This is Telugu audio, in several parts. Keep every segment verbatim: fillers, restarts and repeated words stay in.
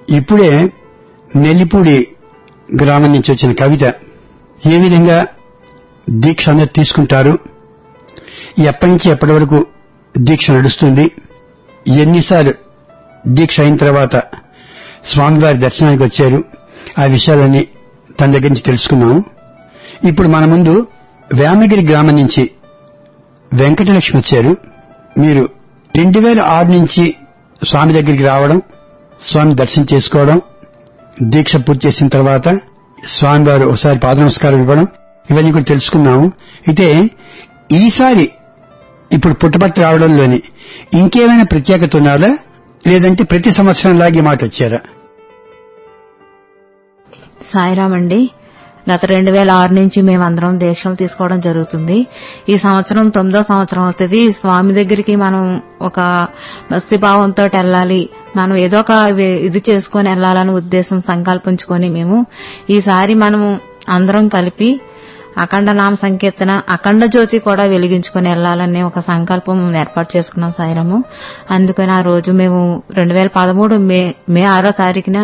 ఇప్పుడే నెల్లిపూడి గ్రామం నుంచి వచ్చిన కవిత ఏ విధంగా దీక్ష అనేది తీసుకుంటారు, ఎప్పటి నుంచి ఎప్పటి వరకు దీక్ష నడుస్తుంది, ఎన్నిసార్లు దీక్ష అయిన తర్వాత స్వామివారి దర్శనానికి వచ్చారు, ఆ విషయాలన్నీ తన దగ్గర నుంచి తెలుసుకున్నాము. ఇప్పుడు మన ముందు వేమగిరి గ్రామం నుంచి వెంకటలక్ష్మి వచ్చారు. మీరు రెండు వేల ఆరు నుంచి స్వామి దగ్గరికి రావడం, స్వామి దర్శనం చేసుకోవడం, దీక్ష పూర్తి చేసిన తర్వాత స్వామివారు ఒకసారి పాద నమస్కారం ఇవ్వడం, ఇవన్నీ కూడా తెలుసుకున్నాము. అయితే ఈసారి ఇప్పుడు పుట్టపర్తి రావడంలోని ఇంకేమైనా ప్రత్యేకత ఉన్నదా, లేదంటే ప్రతి సంవత్సరం లాగే మాట వచ్చారా? సాయిరామ్ అండి. గత రెండు వేల ఆరు నుంచి మేమందరం దీక్షలు తీసుకోవడం జరుగుతుంది. ఈ సంవత్సరం తొమ్మిదో సంవత్సరం అవుతుంది. స్వామి దగ్గరికి మనం ఒక భక్తిభావంతో వెళ్ళాలి, మనం ఏదో ఒక ఇది చేసుకుని వెళ్లాలని ఉద్దేశం సంకల్పించుకొని మేము ఈసారి మనము అందరం కలిపి అఖండ నామ సంకీర్తన, అఖండ జ్యోతి కూడా వెలిగించుకుని వెళ్లాలనే ఒక సంకల్పం ఏర్పాటు చేసుకున్నాం సాయిరాము. అందుకని ఆ రోజు మేము రెండు వేల పదమూడు మే మే ఆరో తారీఖున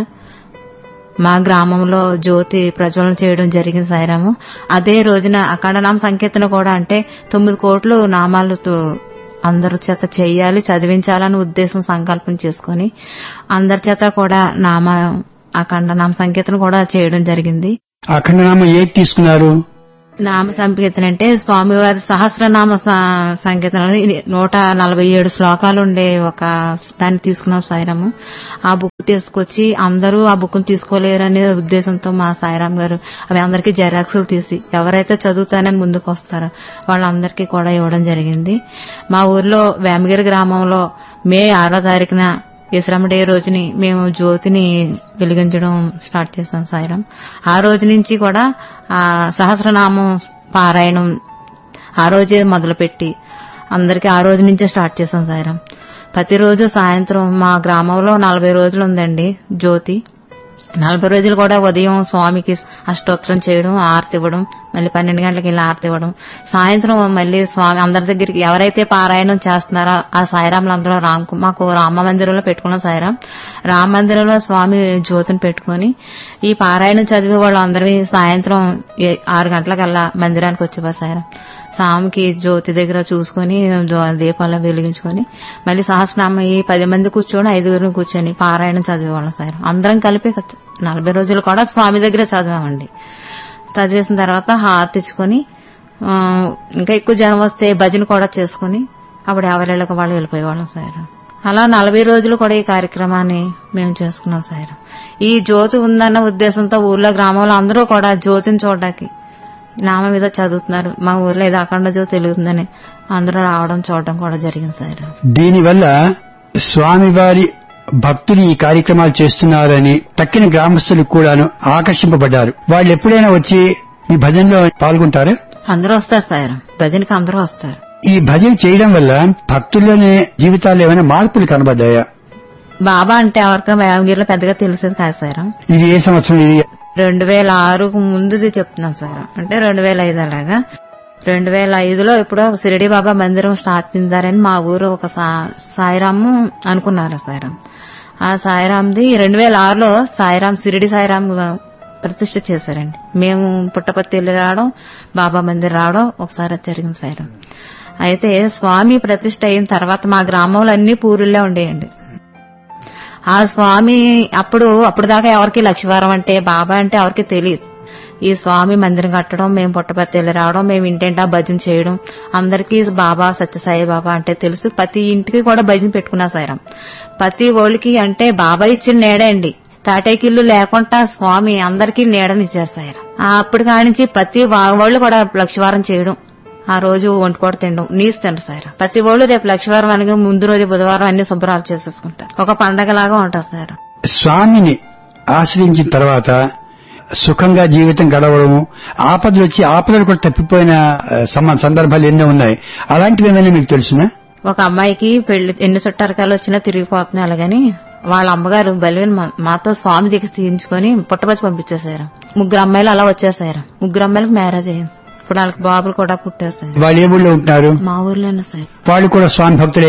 మా గ్రామంలో జ్యోతి ప్రజ్వలన చేయడం జరిగింది సాయిరాము. అదే రోజున అఖండ నామ సంకీర్తన కూడా, అంటే తొమ్మిది కోట్లు నామాలతో అందరి చేత చెయ్యాలి, చదివించాలని ఉద్దేశం సంకల్పం చేసుకుని అందరి చేత కూడా నామ అఖండ నామ సంకీర్తన కూడా చేయడం జరిగింది. అఖండ నామం ఏది తీసుకున్నారు? నామ సంకీర్తన అంటే స్వామివారి సహస్రనామ సంకీర్తన నూట నలభై ఏడు శ్లోకాలు ఉండే ఒక దాన్ని తీసుకున్నాం సాయిరాము. ఆ బుక్ తీసుకొచ్చి అందరూ ఆ బుక్ తీసుకోలేరనే ఉద్దేశంతో మా సాయిరాం గారు అవి అందరికీ జెరాక్సులు తీసి ఎవరైతే చదువుతానని ముందుకు వస్తారో వాళ్ళందరికీ కూడా ఇవ్వడం జరిగింది. మా ఊర్లో వేమగిరి గ్రామంలో మే ఆరో తారీఖున ఈశ్వరమ్మ డే రోజుని మేము జ్యోతిని వెలిగించడం స్టార్ట్ చేశాం సాయిరాం. ఆ రోజు నుంచి కూడా ఆ సహస్రనామం పారాయణం ఆ రోజే మొదలుపెట్టి అందరికీ ఆ రోజు నుంచే స్టార్ట్ చేశాం సాయిరాం. ప్రతిరోజు సాయంత్రం మా గ్రామంలో నలభై రోజులు ఉందండి జ్యోతి. నలభై రోజులు కూడా ఉదయం స్వామికి అష్టోత్తరం చేయడం, ఆరతి ఇవ్వడం, మళ్ళీ పన్నెండు గంటలకి ఇలా ఆరతి ఇవ్వడం, సాయంత్రం మళ్ళీ స్వామి అందరి దగ్గరికి ఎవరైతే పారాయణం చేస్తున్నారో ఆ సాయిరాములు అందరూ రామ్ మాకు రామ మందిరంలో పెట్టుకున్నాం సాయిరాం. రామ మందిరంలో స్వామి జ్యోతిని పెట్టుకుని ఈ పారాయణం చదివే వాళ్ళు అందరినీ సాయంత్రం ఆరు గంటలకల్లా మందిరానికి వచ్చేవా సాయిరాం. స్వామికి జ్యోతి దగ్గర చూసుకుని దీపాలు వెలిగించుకొని మళ్ళీ సహస్రనామం ఈ పది మంది కూర్చొని ఐదుగురు కూర్చొని పారాయణం చదివేవాళ్ళం సార్. అందరం కలిపి నలభై రోజులు కూడా స్వామి దగ్గర చదివామండి. చదివేసిన తర్వాత హారతి ఇచ్చుకొని ఇంకా ఎక్కువ జనం వస్తే భజన కూడా చేసుకుని అప్పుడు ఎవరిళ్ళకి వాళ్ళు వెళ్ళిపోయేవాళ్ళం సార్. అలా నలభై రోజులు కూడా ఈ కార్యక్రమాన్ని మేము చేసుకున్నాం సార్. ఈ జ్యోతి ఉందన్న ఉద్దేశంతో ఊర్లో గ్రామంలో అందరూ కూడా జ్యోతిని చూడడానికి నామ మీద చదువుతున్నారు. మా ఊర్లో ఏదో అఖండ జ్యోతి వెలుగుతుందని అందరూ రావడం చూడడం కూడా జరిగింది సార్. దీనివల్ల స్వామివారి భక్తులు ఈ కార్యక్రమాలు చేస్తున్నారని తక్కిన గ్రామస్తులు కూడాను ఆకర్షింపబడ్డారు. వాళ్ళు ఎప్పుడైనా వచ్చి ఈ భజనలో పాల్గొంటారా? అందరూ వస్తారు సార్, భజనకి అందరూ వస్తారు. ఈ భజన చేయడం వల్ల భక్తుల్లోనే జీవితాల్లో ఏమైనా మార్పులు కనబడ్డాయా? బాబా అంటే ఎవరికో వేమగిరిలో పెద్దగా తెలిసేది కాదు సార్. ఇది ఏ సంవత్సరం? ఇది రెండు వేల ఆరుకు ముందుది చెప్తున్నాం సార్. అంటే రెండు వేల ఐదు అలాగా రెండు వేల ఐదులో ఎప్పుడో షిరిడి బాబా మందిరం స్థాపించారని మా ఊరు ఒక సాయిరాము అనుకున్నారు సాయిరాం. ఆ సాయిరాంది రెండు వేల ఆరులో సాయిరాం షిరిడి సాయిరాం ప్రతిష్ఠ చేశారండి. మేము పుట్టపర్తి వెళ్ళి రావడం, బాబా మందిర్ రావడం ఒకసారి జరిగింది సాయిరాం. అయితే స్వామి ప్రతిష్ఠ అయిన తర్వాత మా గ్రామంలో అన్ని పూరుల్లో ఉండేయండి. ఆ స్వామి అప్పుడు అప్పుడు దాకా ఎవరికి లక్ష్మీవారం అంటే బాబా అంటే ఎవరికి తెలియదు. ఈ స్వామి మందిరం కట్టడం, మేము పుట్టపర్తి వెళ్ళి రావడం, మేము ఇంటింటా భజన చేయడం, అందరికీ బాబా సత్యసాయి బాబా అంటే తెలుసు. ప్రతి ఇంటికి కూడా భజన పెట్టుకున్నా సాయిరాం. ప్రతి ఓళ్ళకి అంటే బాబా ఇచ్చిన నీడే అండి. తాటేకిల్లు లేకుండా స్వామి అందరికీ నీడనిచ్చారు సాయిరాం. అప్పుడు కానించి ప్రతి వాళ్ళు కూడా లక్ష్మీవారం చేయడం, ఆ రోజు వంటకూడ తినడం, నీసు తింటారు సార్. ప్రతి వాళ్ళు రేపు లక్ష్మీవారం అనగా ముందు రోజు బుధవారం అన్ని శుభ్రాలు చేసేసుకుంటారు. ఒక పండగలాగా ఉంటుంది సార్. స్వామిని ఆశ్రయించిన తర్వాత సుఖంగా జీవితం గడవడము, ఆపదలు వచ్చి ఆపదలు కూడా తప్పిపోయిన సందర్భాలు ఎన్నో ఉన్నాయి. అలాంటివి ఏమైనా మీకు తెలుసునా? ఒక అమ్మాయికి పెళ్లి ఎన్ని చుట్టారకాలు వచ్చినా తిరిగిపోతున్నాయి. అలాగని వాళ్ళ అమ్మగారు బలివని మాతో స్వామి దగ్గర తీయించుకొని పుట్టపచ్చి పంపించేశారు. ముగ్గురు అమ్మాయిలు అలా వచ్చేసారు. ముగ్గురు అమ్మాయిలకు మ్యారేజ్ అయ్యింది. ఇప్పుడు వాళ్ళకి బాబులు కూడా పుట్టేశారు. వాళ్ళు ఏ ఊళ్ళో ఉంటున్నారు? మా ఊర్లోనే సార్. వాళ్ళు కూడా స్వామి భక్తులు అయ్యారా?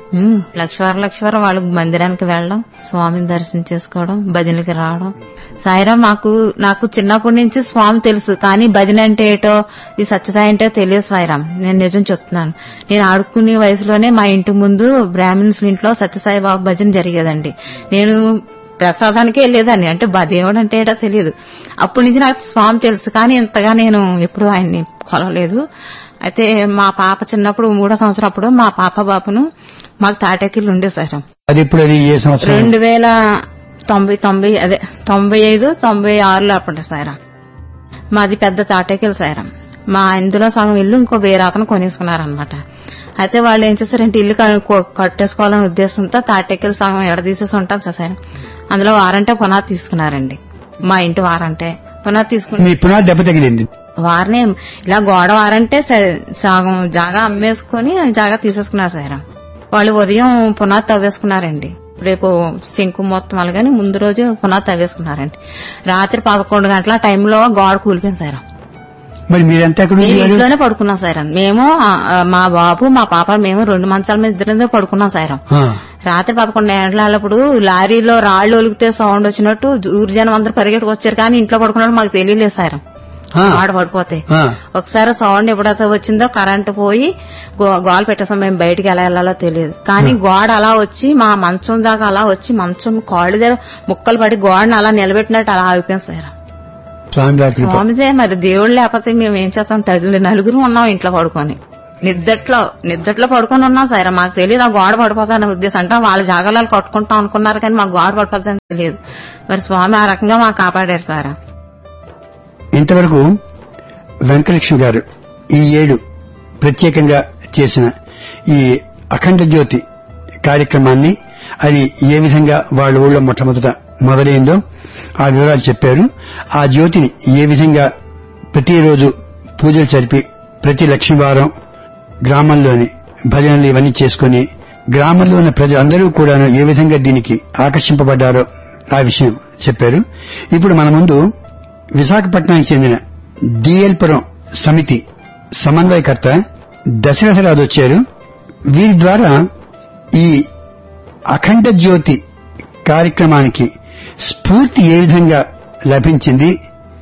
లక్షవారం లక్షవారం వాళ్ళు మందిరానికి వెళ్ళడం, స్వామిని దర్శనం చేసుకోవడం, భజనకి రావడం. సాయిరాం మాకు నాకు చిన్నప్పటి నుంచి స్వామి తెలుసు, కానీ భజన అంటే ఏటో ఈ సత్యసాయి అంటే తెలియదు సాయిరాం. నేను నిజం చెప్తున్నాను. నేను ఆడుకునే వయసులోనే మా ఇంటి ముందు బ్రాహ్మిన్స్ ఇంట్లో సత్యసాయి బాబు భజన జరిగేదండి. నేను ప్రసాదానికి వెళ్ళేదాన్ని. అంటే దేవుడు అంటే ఏటో తెలియదు. అప్పటి నుంచి నాకు స్వామి తెలుసు, కానీ ఇంతగా నేను ఎప్పుడు ఆయన్ని కొలవలేదు. అయితే మా పాప చిన్నప్పుడు మూడో సంవత్సరం అప్పుడు మా పాప బాపును మాకు తాటకిళ్ళు ఉండే సార్. అది ఇప్పుడు అది ఏ సంవత్సరం? రెండు వేల తొంభై తొంభై అదే తొంభై ఐదు తొంభై ఆరులో అప్పుడు సాయిరా మాది పెద్ద తాటకిల్ సాయిరా. మా ఇందులో సగం ఇల్లు ఇంకో వేరే అతను కొనేసుకున్నారనమాట. అయితే వాళ్ళు ఏం చేశారంటే ఇల్లు కట్టేసుకోవాలనే ఉద్దేశంతో తాటకిల్ సగం ఎడదీసేసి ఉంటాం సార్. అందులో వారంటే పునాది తీసుకున్నారండి. మా ఇంటి వారంటే పునాది తీసుకుని పునాది దెబ్బ తగిలింది. వారిని ఇలా గోడ వారంటే సగం జాగా అమ్మేసుకుని జాగా తీసేసుకున్నారు సార్. వాళ్ళు ఉదయం పునాది తవ్వేసుకున్నారండి. రేపు శంకు మొత్తం అలాగని ముందు రోజు పునాది తవ్వేసుకున్నారండి. రాత్రి పదకొండు గంటల టైంలో గోడ కూలిపోయింది సార్. మరి మీరంతా ఇంట్లోనే పడుకున్నాం సార్. మేము మా బాబు మా పాప మేము రెండు మంచాల మీద ఇద్దరి పడుకున్నాం సార్. రాత్రి పదకొండు గంటలప్పుడు లారీలో రాళ్లు ఒలిగితే సౌండ్ వచ్చినట్టు ఊరు జనం అందరూ పరిగెట్టుకు వచ్చారు, కానీ ఇంట్లో పడుకున్నట్టు మాకు తెలియలేదు సార్. ఆడ పడిపోతే ఒకసారి సౌండ్ ఎప్పుడైతే వచ్చిందో కరెంటు పోయి గోడ పెట్టేసాం. మేము బయటికి ఎలా వెళ్లాలో తెలియదు, కానీ గోడ అలా వచ్చి మా మంచం దాకా అలా వచ్చి మంచం కాళ్ళు దగ్గర ముక్కలు పడి గోడని అలా నిలబెట్టినట్టు అలా అయిపోయింది సార్. స్వామిదే మరి దేవుడు లేకపోతే మేము ఏం చేస్తాం? తగిలి నలుగురు ఉన్నాం ఇంట్లో పడుకొని, నిద్దట్లో నిద్దట్లో పడుకొని ఉన్నాం సార్. మాకు తెలియదు ఆ గోడ పడిపోతానే ఉద్దేశం. అంటే వాళ్ళ జాగాలు కట్టుకుంటాం అనుకున్నారు, కానీ మాకు గోడ పడిపోతుందని తెలియదు. మరి స్వామి ఆ రకంగా మాకు కాపాడారు సార్. ఇంతవరకు వెంకటలక్ష్మి గారు ఈ ఏడు ప్రత్యేకంగా చేసిన ఈ అఖండ జ్యోతి కార్యక్రమాన్ని, అది ఏ విధంగా వాళ్ళ ఊళ్ళో మొట్టమొదట మొదలైందో ఆ వివరాలు చెప్పారు. ఆ జ్యోతిని ఏ విధంగా ప్రతిరోజు పూజలు జరిపి ప్రతి లక్ష్మీవారం గ్రామంలోని భజనలు ఇవన్నీ చేసుకుని గ్రామంలో ఉన్న ప్రజలందరూ కూడా ఏ విధంగా దీనికి ఆకర్షింపబడ్డారో ఆ విషయం చెప్పారు. ఇప్పుడు మన ముందు విశాఖపట్నానికి చెందిన డిఎల్పురం సమితి సమన్వయకర్త దశరథరాజు వచ్చారు. వీరి ద్వారా ఈ అఖండ జ్యోతి కార్యక్రమానికి స్ఫూర్తి ఏ విధంగా లభించింది,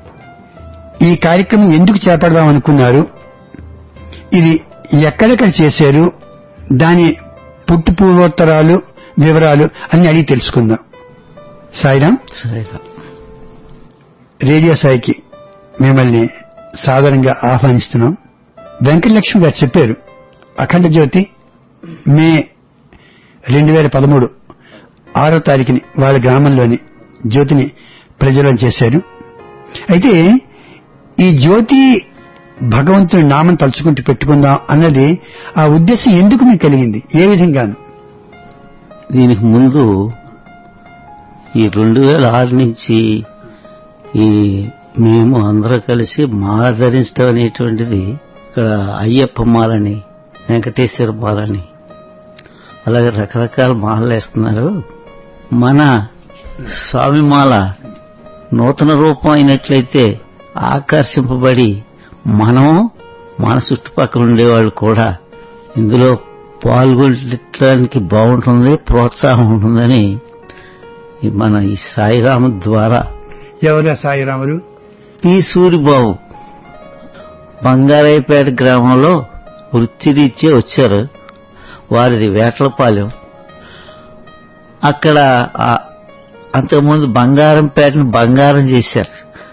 ఈ కార్యక్రమం ఎందుకు చేపడదాం అనుకున్నారు, ఇది ఎక్కడెక్కడ చేశారు, దాని పుట్టు పూర్వోత్తరాలు వివరాలు అన్ని అడిగి తెలుసుకుందాం. సాయిరాం. రేడియో సాయికి మిమ్మల్ని సాధారణంగా ఆహ్వానిస్తున్నాం. వెంకటలక్ష్మి గారు చెప్పారు అఖండ జ్యోతి మే రెండు వేల పదమూడు ఆరో తారీఖుని వాళ్ళ గ్రామంలోని జ్యోతిని ప్రజ్వలం చేశారు. అయితే ఈ జ్యోతి భగవంతుని నామం తలుచుకుంటూ పెట్టుకుందాం అన్నది ఆ ఉద్దేశం ఎందుకు మీకు కలిగింది, ఏ విధంగాను? దీనికి ముందు ఈ రెండు వేల ఆరు నుంచి ఈ మేము అందరూ కలిసి మాల ధరించడం అనేటువంటిది, ఇక్కడ అయ్యప్ప మాలని, వెంకటేశ్వర మాలని, అలాగే రకరకాల మాలలు వేస్తున్నారు. మన స్వామి మాల నూతన రూపం అయినట్లయితే ఆకర్షింపబడి మనం మన చుట్టుపక్కల ఉండేవాళ్ళు కూడా ఇందులో పాల్గొనడానికి బాగుంటుంది, ప్రోత్సాహం ఉంటుందని మన ఈ సాయిరాము ద్వారా. ఎవరా సాయిరాములు? పి సూరిబాబు బంగారాయపేట గ్రామంలో వృత్తిరీత్యా వచ్చారు. వారిది వేటలపాలెం. అక్కడ అంతకుముందు బంగారంపేటను బంగారం చేశారు.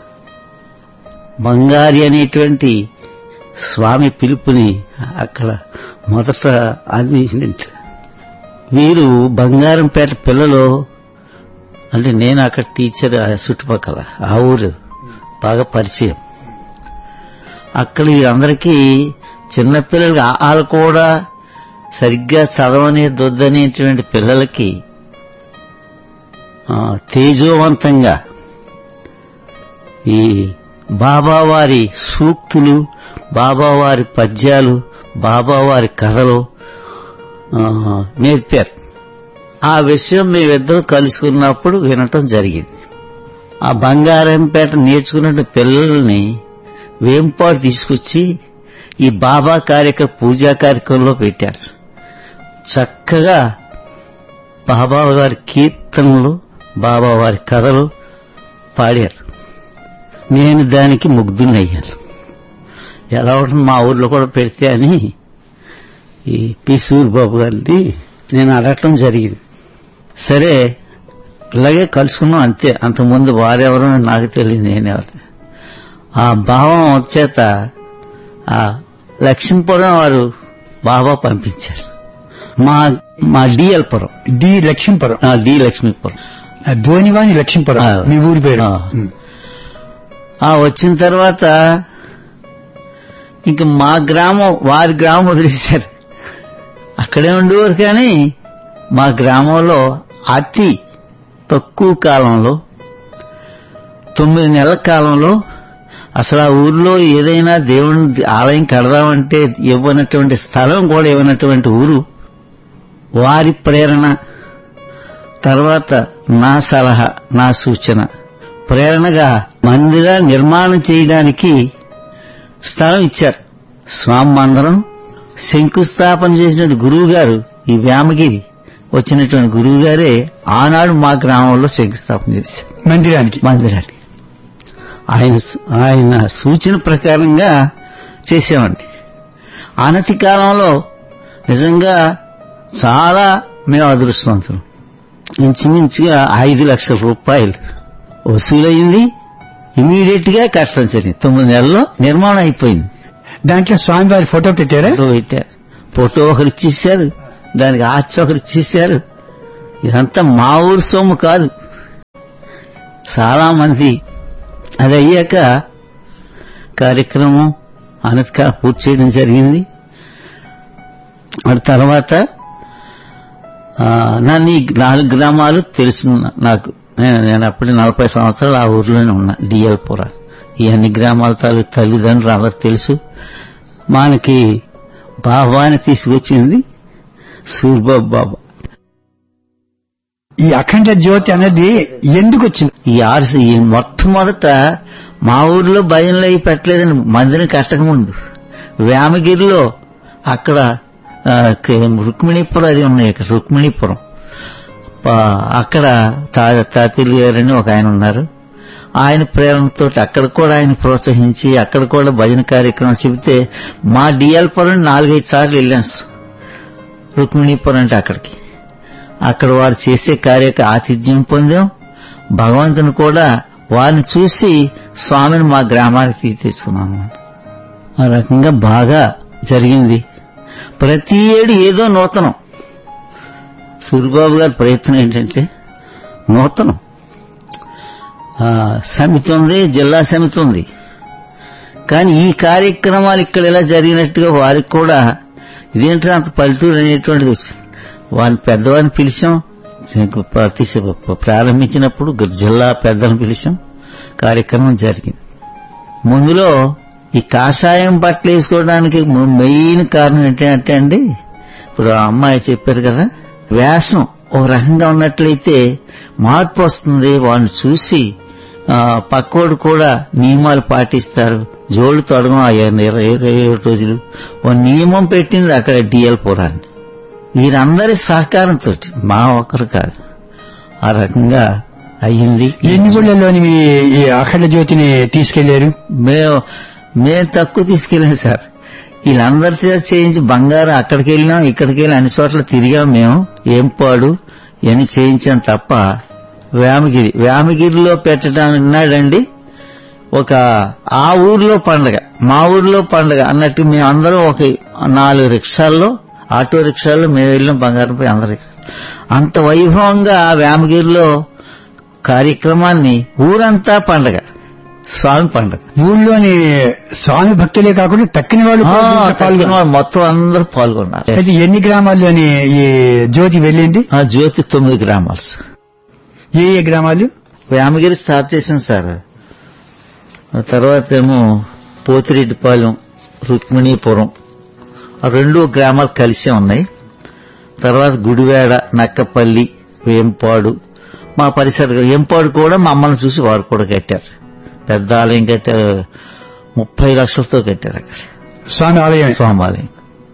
బంగారి అనేటువంటి స్వామి పిలుపుని అక్కడ మొదట అందించినట్టు. వీరు బంగారంపేట పిల్లలు అంటే నేను అక్కడ టీచర్, చుట్టుపక్కల ఆ ఊరు బాగా పరిచయం. అక్కడ అందరికీ చిన్నపిల్లలకి వాళ్ళు కూడా సరిగ్గా చదవనే దొద్దనేటువంటి పిల్లలకి తేజోవంతంగా ఈ బాబావారి సూక్తులు, బాబావారి పద్యాలు, బాబావారి కథలు నేర్పారు. ఆ విషయం మేమిద్దరం కలుసుకున్నప్పుడు వినటం జరిగింది. ఆ బంగారంపేట నేర్చుకున్న పిల్లల్ని వేంపాడు తీసుకొచ్చి ఈ బాబా కార్యక్రమ పూజా కార్యక్రమంలో పెట్టారు. చక్కగా బాబా వారి కీర్తనలు, బాబా వారి కథలు పాడారు. నేను దానికి ముగ్ధునయ్యాను. ఎలా ఉంటుంది మా ఊర్లో కూడా పెడితే అని ఈ పి సూరిబాబు గారిని నేను అడగటం జరిగింది. సరే ఇలాగే కలుసుకున్నాం అంతే. అంతకుముందు వారెవరో నాకు తెలియదు, నేనెవరు. ఆ భావం చేత ఆ లక్ష్మీపురం వారు బాబా పంపించారు. మా మా డిఎల్పురం డి లక్ష్మీపురం డి లక్ష్మీపురం ధోనివాణి లక్ష్మీపురం మీ ఊరి పేరు. ఆ వచ్చిన తర్వాత ఇంక మా గ్రామం వారి గ్రామం వదిలేశారు. అక్కడే ఉండేవారు. కానీ మా గ్రామంలో అతి తక్కువ కాలంలో, తొమ్మిది నెలల కాలంలో అసలు ఆ ఊర్లో ఏదైనా దేవుని ఆలయం కడదామంటే ఇవ్వనటువంటి స్థలం కూడా ఇవ్వనటువంటి ఊరు. వారి ప్రేరణ తర్వాత నా సలహా, నా సూచన ప్రేరణగా మందిర నిర్మాణం చేయడానికి స్థలం ఇచ్చారు. స్వామి మందిరం శంకుస్థాపన చేసినటువంటి గురువు గారు, ఈ వేమగిరి వచ్చినటువంటి గురువు గారే ఆనాడు మా గ్రామంలో శంకుస్థాపన చేశారు మందిరానికి మందిరానికి ఆయన ఆయన సూచన ప్రకారంగా చేసామండి. అనతి కాలంలో నిజంగా చాలా మేము అదృష్టవంతులు. ఇంచుమించుగా ఐదు లక్షల రూపాయలు వసూలైంది. ఇమీడియట్ గా కట్టడం జరిగింది. తొమ్మిది నెలల్లో నిర్మాణం అయిపోయింది. దాంట్లో స్వామివారి ఫోటో పెట్టారా? పెట్టారు. ఫోటో ఒకరు ఇచ్చేశారు, దానికి ఆర్చ్ ఒకరు ఇచ్చేశారు. ఇదంతా మా ఊరు సొమ్ము కాదు. చాలా మంది అది అయ్యాక కార్యక్రమం అనతిగా పూర్తి చేయడం జరిగింది. ఆ తర్వాత నన్ను ఈ నాలుగు గ్రామాలు తెలుసు నాకు. నేను అప్పుడే నలభై సంవత్సరాలు ఆ ఊర్లోనే ఉన్నా, డిఎల్పుర. ఈ అన్ని గ్రామాల తాలూ తల్లిదండ్రులు అందరూ తెలుసు. మనకి బాబాని తీసుకొచ్చింది సూరిబాబు బాబా. ఈ అఖండ జ్యోతి అనేది ఎందుకు వచ్చింది? ఈ ఆర్సి మొట్టమొదట మా ఊర్లో భజనలు అయి పెట్టలేదని మందిరం కట్టకముందు వేమగిరిలో అక్కడ రుక్మిణీపురం అది ఉన్నాయి. ఇక్కడ రుక్మిణీపురం అక్కడ తాతిలి గారని ఒక ఆయన ఉన్నారు. ఆయన ప్రేరణతో అక్కడ కూడా ఆయన ప్రోత్సహించి అక్కడ కూడా భజన కార్యక్రమం చెబితే మా డిఎల్పురం నాలుగైదు సార్లు వెళ్ళాను. రుక్మిణీపురం అంటే అక్కడికి అక్కడ వారు చేసే కార్యక ఆతిథ్యం పొందాం. భగవంతుని కూడా వారిని చూసి స్వామిని మా గ్రామానికి తీసుకున్నాను. ఆ రకంగా బాగా జరిగింది. ప్రతి ఏడు ఏదో నూతనం. సూరిబాబు గారి ప్రయత్నం ఏంటంటే నూతనం. సమితి ఉంది, జిల్లా సమితి ఉంది. కానీ ఈ కార్యక్రమాలు ఇక్కడ ఇలా జరిగినట్టుగా వారికి కూడా ఇదేంటో అంత పల్లెటూరు అనేటువంటిది వచ్చింది. వారిని పెద్దవారిని పిలిచాం. ప్రతి ప్రారంభించినప్పుడు జిల్లా పెద్దలను పిలిచాం. కార్యక్రమం జరిగింది. ముందులో ఈ కాషాయం బట్టలు వేసుకోవడానికి మెయిన్ కారణం ఏంటంటే అండి, ఇప్పుడు ఆ అమ్మాయి చెప్పారు కదా, వేషం ఒక రకంగా ఉన్నట్లయితే మార్పు వస్తుంది. వాళ్ళని చూసి పక్కోడు కూడా నియమాలు పాటిస్తారు. జోళ్లు తొడగం ఇరవై ఇరవై రోజులు ఓ నియమం పెట్టింది అక్కడ డిఎల్పురాన్ని. వీరందరి సహకారంతో, మా ఒక్కరు కాదు, ఆ రకంగా అయ్యింది. ఎన్ని ఊళ్ళలోని ఈ అఖండ జ్యోతిని తీసుకెళ్లారు? మేము మేము తక్కువ తీసుకెళ్ళాం సార్. వీళ్ళందరితో చేయించి బంగారం అక్కడికి వెళ్ళినాం, ఇక్కడికి వెళ్ళి అన్ని చోట్ల తిరిగాం. మేము ఏంపాడు ఇవన్నీ చేయించాం తప్ప వేమగిరి వేమగిరిలో పెట్టడం విన్నాడండి. ఒక ఆ ఊర్లో పండగ, మా ఊర్లో పండగ అన్నట్టు మేమందరం ఒక నాలుగు రిక్షాల్లో, ఆటో రిక్షాల్లో మేము వెళ్ళినాం బంగారంపై అందరికి. అంత వైభవంగా వేమగిరిలో కార్యక్రమాన్ని ఊరంతా పండగ, స్వామి పండగ. ఊళ్ళోని స్వామి భక్తులే కాకుండా తక్కిన వాళ్ళు మొత్తం అందరూ పాల్గొన్నారు. అయితే ఎన్ని గ్రామాల్లోని ఈ జ్యోతి వెళ్ళింది? ఆ జ్యోతి తొమ్మిది గ్రామాలు. ఏ ఏ గ్రామాలు? వేమగిరి స్టార్ట్ చేశాం సార్. తర్వాత ఏమో పోతిరెడ్డిపాలెం, రుక్మిణీపురం, ఆ రెండు గ్రామాలు కలిసే ఉన్నాయి. తర్వాత గుడివేడ, నక్కపల్లి, వేంపాడు, మా పరిసర వేంపాడు కూడా మమ్మల్ని చూసి వారు కూడా కట్టారు. పెద్ద ఆలయం కట్టారు. ముప్పై లక్షలతో కట్టారు అక్కడ స్వామి ఆలయం. స్వామి ఆలయం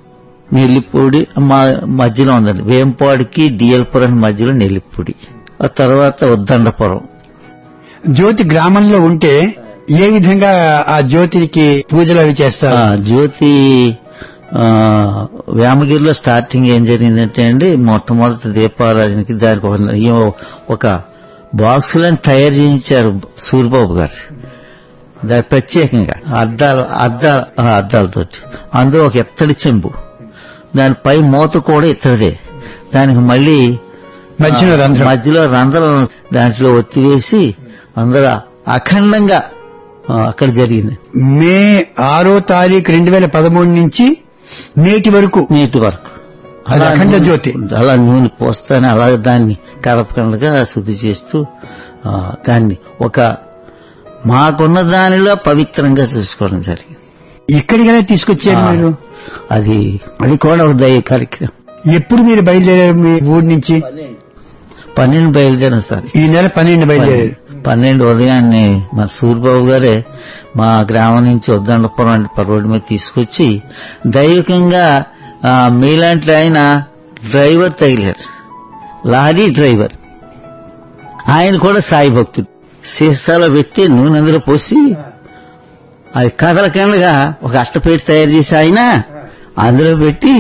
నెల్లిపూడి మధ్యలో ఉందండి. వేంపాడికి డిఎల్పురం మధ్యలో నెల్లిపూడి, ఆ తర్వాత ఉద్దండపురం. జ్యోతి గ్రామంలో ఉంటే ఏ విధంగా ఆ జ్యోతికి పూజలు అవి చేస్తారు? జ్యోతి వేమగిరిలో స్టార్టింగ్ ఏం జరిగిందంటే అండి, మొట్టమొదటి దీపారాధనకి దానికి ఒక బాక్సులను తయారు చేయించారు సూరిబాబు గారు, దాని ప్రత్యేకంగా అద్దాలు అద్దాల అద్దాలతో. అందులో ఒక ఇత్తడి చెంబు, దానిపై మూత కూడా ఇత్తడిదే. దానికి మళ్ళీ మధ్యలో రంధ్రం మధ్యలో రంధ్రం దాంట్లో ఒత్తివేసి అందరూ అఖండంగా అక్కడ జరిగింది. మే ఆరో తారీఖు రెండు వేల పదమూడు నుంచి నేటి వరకు నేటి వరకు అలా అఖండ జ్యోతి అలా నూనె పోస్తానే అలాగే దాన్ని కరపకండగా శుద్ధి చేస్తూ దాన్ని ఒక మాకున్న దానిలో పవిత్రంగా చూసుకోవడం జరిగింది. ఇక్కడికైనా తీసుకొచ్చారు మీరు? అది అది కూడా ఒక దైవ కార్యక్రమం. ఎప్పుడు మీరు బయలుదేరారు మీ ఊరి నుంచి? పన్నెండు బయలుదేరాం సార్. ఈ నెల పన్నెండు బయలుదేరారు. పన్నెండు ఉదయాన్నే మా సూరిబాబు గారే మా గ్రామం నుంచి ఉద్దండపురం రోడ్డు మీద తీసుకొచ్చి దైవికంగా మీలాంటి ఆయన డ్రైవర్ తగిలారు, లారీ డ్రైవర్. ఆయన కూడా సాయి భక్తుడు. సీసాలో పెట్టి నూనె అందులో పోసి అది కదలకండగా ఒక అట్టపేట తయారు చేసి ఆయన అందులో పెట్టి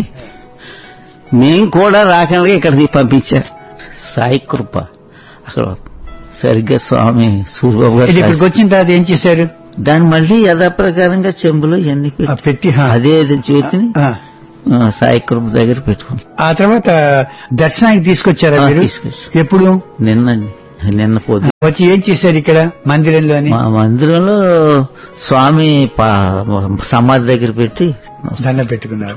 మేము కూడా రాకండగా ఇక్కడికి పంపించారు. సాయి కృప. అక్కడ సరిగ్గా స్వామి సూరిబాబు గారు ఇక్కడికి వచ్చిన తర్వాత ఏం చేశారు? దాన్ని మళ్ళీ యథాప్రకారంగా చెంబులో ఇవన్నీ పెట్టి అదే జ్యోతిని సాయి కృప దగ్గర పెట్టుకుని ఆ తర్వాత దర్శనానికి తీసుకొచ్చారా మీరు? ఎప్పుడు? నిన్నండి, నిన్న పొద్దు వచ్చి ఏం చేశారు ఇక్కడ మందిరంలో? మా మందిరంలో స్వామి సమాధి దగ్గర పెట్టి దండం పెట్టుకున్నారు.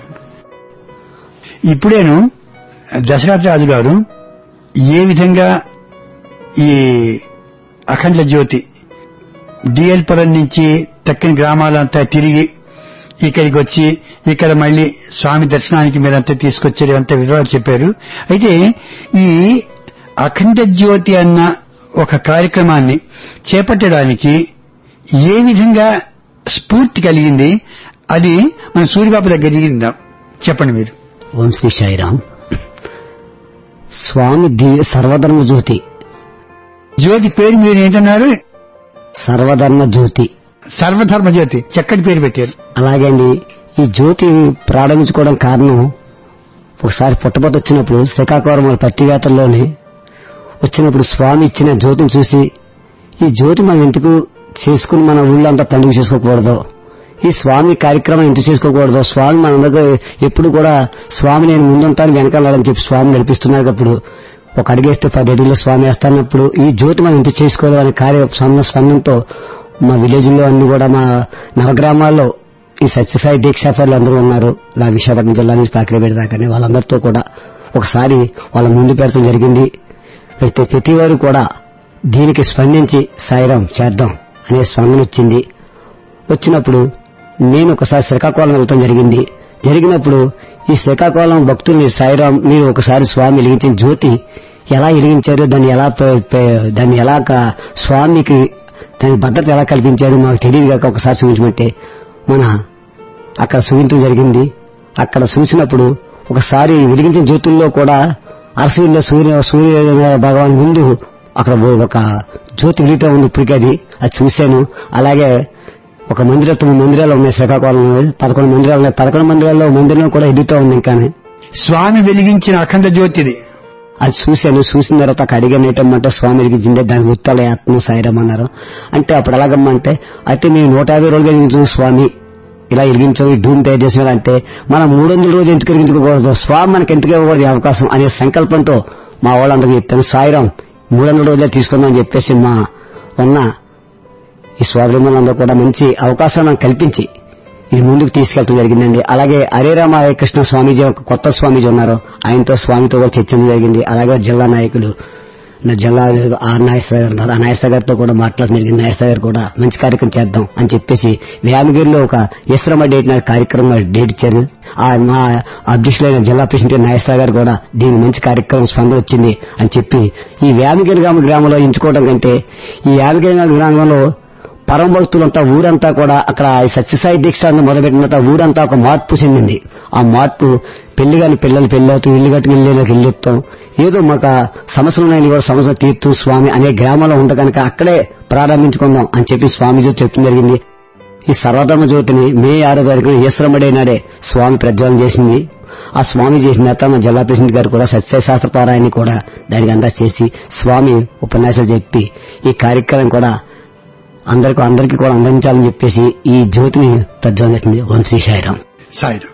ఇప్పుడేను దశరథ రాజు గారు ఏ విధంగా ఈ అఖండ జ్యోతి డిఎల్పురం నుంచి తక్కిన గ్రామాలంతా తిరిగి ఇక్కడికి వచ్చి ఇక్కడ మళ్లీ స్వామి దర్శనానికి మీరంతా తీసుకొచ్చారు, అంత వివరాలు చెప్పారు. అయితే ఈ అఖండ జ్యోతి అన్న ఒక కార్యక్రమాన్ని చేపట్టడానికి ఏ విధంగా స్ఫూర్తి కలిగింది? అది మన సూరిబాబు దగ్గర దిగిందాం, చెప్పండి మీరు. ఓం శ్రీ సాయిరాం. స్వామి సర్వధర్మ జ్యోతి. జ్యోతి పేరు మీరు ఏంటన్నారు? సర్వధర్మ జ్యోతి. సర్వధర్మ జ్యోతి, చక్కటి పేరు పెట్టారు. అలాగే అండి, ఈ జ్యోతి ప్రారంభించుకోవడం కారణం ఒకసారి పుట్టపొట్టు వచ్చినప్పుడు శ్రీకాకుళం పత్తివేతల్లోనే వచ్చినప్పుడు స్వామి ఇచ్చిన జ్యోతిని చూసి ఈ జ్యోతి మనం ఎందుకు చేసుకుని మన ఊళ్ళో అంతా పండుగ చేసుకోకూడదు, ఈ స్వామి కార్యక్రమం ఎందుకు చేసుకోకూడదు, స్వామి మనందరూ ఎప్పుడు కూడా స్వామి నేను ముందుంటాను వెనకాలని చెప్పి స్వామి నడిపిస్తున్నారు. అప్పుడు ఒక అడిగేస్తే పది అడుగులో స్వామి వేస్తున్నప్పుడు ఈ జ్యోతి మనం ఎంత చేసుకోవాలి అనే కార్య స్పందనతో మా విలేజ్ లో అన్ని కూడా మా నవగ్రామాల్లో ఈ సత్యసాయి దీక్షాపరులు అందరూ ఉన్నారు. ఇలా విశాఖపట్నం జిల్లా నుంచి పాకిరేపేట దాకానే వాళ్ళందరితో కూడా ఒకసారి వాళ్ళ ముందు పెడతాం జరిగింది. పెడితే ప్రతి వారు కూడా దీనికి స్పందించి సాయిరాం చేద్దాం అనే స్పందన వచ్చింది. వచ్చినప్పుడు నేను ఒకసారి శ్రీకాకుళం వెళ్తాం జరిగింది. జరిగినప్పుడు ఈ శ్రీకాకుళం భక్తుల్ని సాయిరాం మీరు ఒకసారి స్వామి వెలిగించిన జ్యోతి ఎలా వెలిగించారు, దాన్ని ఎలా దాన్ని ఎలా స్వామికి దాని భద్రత ఎలా కల్పించారు మాకు తెలియదు కాక ఒకసారి చూపించమంటే మన అక్కడ చూపించడం జరిగింది. అక్కడ చూసినప్పుడు ఒకసారి వెలిగించిన జ్యోతుల్లో కూడా అరసీల్లో సూర్య సూర్య భగవాన్ ముందు అక్కడ ఒక జ్యోతి వెలుగుతూ ఉంది. ఇప్పటికీ అది అది చూశాను. అలాగే ఒక మందిరం తొమ్మిది మందిరాలు ఉన్నాయి శ్రీకాకుళంలో, పదకొండు మందిరాలు ఉన్నాయి. పదకొండు మందిరాల్లో మందిరం కూడా ఎదుగుతూ ఉంది. ఇంకానే స్వామి వెలిగించిన అఖండ జ్యోతిది అది చూశాను. చూసిన తర్వాత అక్కడ అడిగాను ఏంటమ్మంటే స్వామి వెలిగించిందే దాని ఉత్తాల ఆత్మ సాయిరాం అన్నారు. అంటే అప్పుడు ఎలాగమ్మంటే అయితే మేము నూట యాభై రోజులు వెలిగించాం స్వామి, ఇలా వెలిగించాం ఈ ధూమ్ తయారు చేసినారంటే మనం మూడు వందల రోజులు ఎందుకు వెలిగించుకోకూడదు, స్వామి మనకి ఎందుకు ఇవ్వకూడదు అవకాశం అనే సంకల్పంతో మా వాళ్ళందరికీ చెప్పాను సాయిరాం మూడు వందల రోజులే తీసుకుందామని చెప్పేసి మా ఉన్న ఈ సోదరులందరూ కూడా మంచి అవకాశాలను కల్పించి ఇది ముందుకు తీసుకెళ్తూ జరిగిందండి. అలాగే హరే రామ హరే కృష్ణ స్వామీజీ ఒక కొత్త స్వామీజీ ఉన్నారు, ఆయనతో స్వామితో కూడా చర్చించడం జరిగింది. అలాగే జిల్లా నాయకులు జిల్లా ఆర్ నాగేశ్వర గారు ఉన్నారు, ఆ నాగేశ్వర గారితో కూడా మాట్లాడడం జరిగింది. నాగేశ్వర గారు కూడా మంచి కార్యక్రమం చేద్దాం అని చెప్పేసి వేమగిరిలో ఒక ఈశ్వరమ్మ డేట్ నాడు కార్యక్రమం డేట్ ఇచ్చారు. మా అధ్యక్షులైన జిల్లా ప్రెసిడెంట్ నాగేశ్వర గారు కూడా దీనికి మంచి కార్యక్రమం స్పందన వచ్చింది అని చెప్పి ఈ వేమగిరి గ్రామంలో ఎంచుకోవడం కంటే ఈ వేమగిరి గ్రామంలో పరమ భక్తులంతా ఊరంతా కూడా అక్కడ సత్యసాయి దీక్ష మొదలుపెట్టినంత ఊరంతా ఒక మార్పు చెందింది. ఆ మార్పు పెళ్లి కాని పిల్లలు పెళ్లి అవుతూ ఇల్లు కట్టుకు ఇల్లు ఇల్లుతాం ఏదో మాకు సమస్యలు ఉన్నాయని కూడా సమస్యలు తీర్చు స్వామి అనే గ్రామంలో ఉంటే కనుక అక్కడే ప్రారంభించుకుందాం అని చెప్పి స్వామిజీ చెప్పడం జరిగింది. ఈ సర్వధర్మ జ్యోతిని మే ఆరో తారీఖున ఈశ్వరమడే నాడే స్వామి ప్రజ్వలన చేసింది. ఆ స్వామి చేసిన తర్వాత మా జిల్లా ప్రెసిడెంట్ గారు కూడా సత్యశాస్త్ర పారాయణని కూడా దానికి అంతా చేసి స్వామి ఉపన్యాసాలు చెప్పి ఈ కార్యక్రమం కూడా అందరికీ అందరికీ కూడా అందించాలని చెప్పేసి ఈ జ్యోతిని ప్రజ్వలన చేసింది. ఓం శ్రీ సాయిరాం. సాయిరాం.